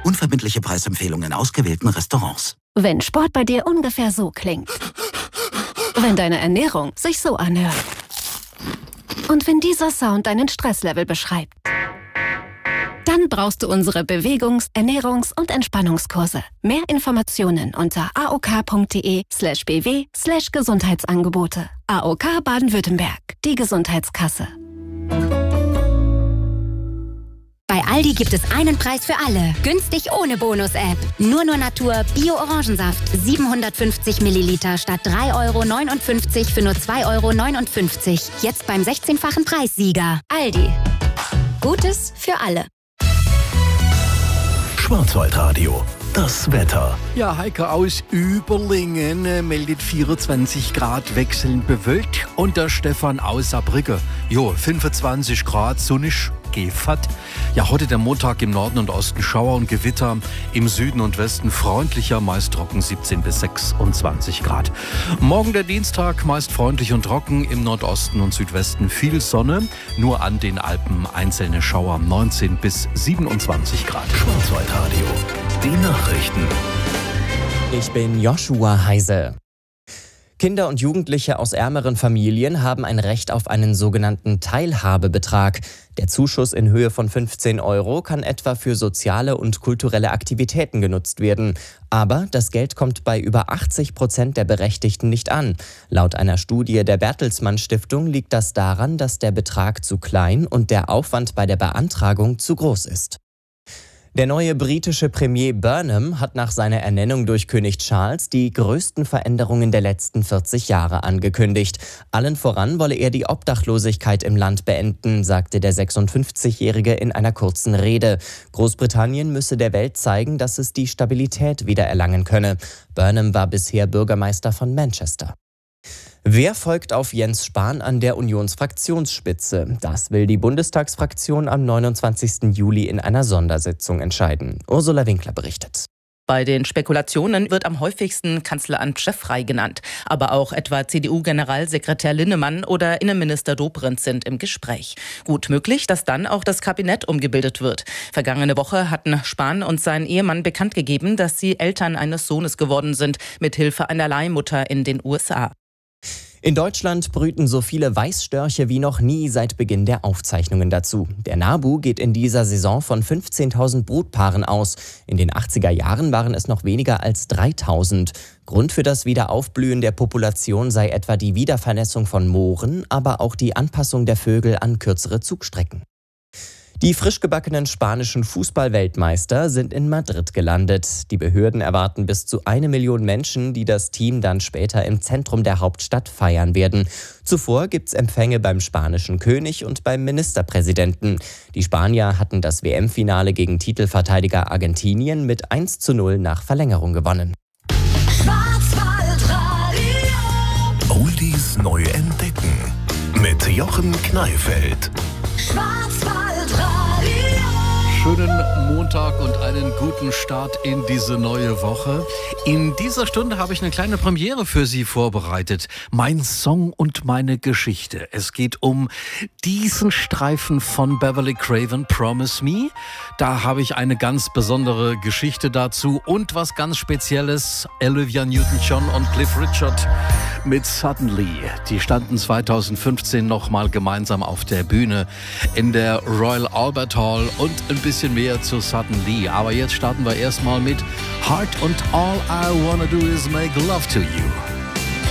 Unverbindliche Preisempfehlungen in ausgewählten Restaurants. Wenn Sport bei dir ungefähr so klingt. Wenn deine Ernährung sich so anhört. Und wenn dieser Sound deinen Stresslevel beschreibt. Dann brauchst du unsere Bewegungs-, Ernährungs- und Entspannungskurse. Mehr Informationen unter aok.de/bw/Gesundheitsangebote. AOK Baden-Württemberg, die Gesundheitskasse. Bei Aldi gibt es einen Preis für alle. Günstig ohne Bonus-App. Nur Natur Bio-Orangensaft. 750 Milliliter statt 3,59 € für nur 2,59 €. Jetzt beim 16-fachen Preissieger. Aldi. Gutes für alle. Schwarzwaldradio. Das Wetter. Ja, Heike aus Überlingen meldet 24 Grad wechselnd bewölkt und der Stefan aus Saarbrücken. 25 Grad, sonnig, Gefahrt. Ja, heute der Montag im Norden und Osten Schauer und Gewitter. Im Süden und Westen freundlicher, meist trocken 17 bis 26 Grad. Morgen der Dienstag meist freundlich und trocken. Im Nordosten und Südwesten viel Sonne. Nur an den Alpen einzelne Schauer 19 bis 27 Grad. Schwarzwaldradio. Die Nachrichten. Ich bin Joshua Heise. Kinder und Jugendliche aus ärmeren Familien haben ein Recht auf einen sogenannten Teilhabebetrag. Der Zuschuss in Höhe von 15 € kann etwa für soziale und kulturelle Aktivitäten genutzt werden. Aber das Geld kommt bei über 80% der Berechtigten nicht an. Laut einer Studie der Bertelsmann Stiftung liegt das daran, dass der Betrag zu klein und der Aufwand bei der Beantragung zu groß ist. Der neue britische Premier Burnham hat nach seiner Ernennung durch König Charles die größten Veränderungen der letzten 40 Jahre angekündigt. Allen voran wolle er die Obdachlosigkeit im Land beenden, sagte der 56-Jährige in einer kurzen Rede. Großbritannien müsse der Welt zeigen, dass es die Stabilität wiedererlangen könne. Burnham war bisher Bürgermeister von Manchester. Wer folgt auf Jens Spahn an der Unionsfraktionsspitze? Das will die Bundestagsfraktion am 29. Juli in einer Sondersitzung entscheiden. Ursula Winkler berichtet. Bei den Spekulationen wird am häufigsten Kanzleramt Cheffrey genannt. Aber auch etwa CDU-Generalsekretär Linnemann oder Innenminister Dobrindt sind im Gespräch. Gut möglich, dass dann auch das Kabinett umgebildet wird. Vergangene Woche hatten Spahn und sein Ehemann bekannt gegeben, dass sie Eltern eines Sohnes geworden sind, mit Hilfe einer Leihmutter in den USA. In Deutschland brüten so viele Weißstörche wie noch nie seit Beginn der Aufzeichnungen dazu. Der NABU geht in dieser Saison von 15.000 Brutpaaren aus. In den 80er Jahren waren es noch weniger als 3.000. Grund für das Wiederaufblühen der Population sei etwa die Wiedervernässung von Mooren, aber auch die Anpassung der Vögel an kürzere Zugstrecken. Die frisch gebackenen spanischen Fußball-Weltmeister sind in Madrid gelandet. Die Behörden erwarten bis zu 1 Million Menschen, die das Team dann später im Zentrum der Hauptstadt feiern werden. Zuvor gibt's Empfänge beim spanischen König und beim Ministerpräsidenten. Die Spanier hatten das WM-Finale gegen Titelverteidiger Argentinien mit 1:0 nach Verlängerung gewonnen. Oldies neu entdecken mit Jochen Kneifeld. Schönen Montag und einen guten Start in diese neue Woche. In dieser Stunde habe ich eine kleine Premiere für Sie vorbereitet. Mein Song und meine Geschichte. Es geht um diesen Streifen von Beverly Craven, Promise Me. Da habe ich eine ganz besondere Geschichte dazu und was ganz Spezielles. Olivia Newton-John und Cliff Richard mit Suddenly. Die standen 2015 nochmal gemeinsam auf der Bühne in der Royal Albert Hall und ein bisschen mehr zu Suddenly. Aber jetzt starten wir erstmal mit Heart und All I Wanna Do Is Make Love to You.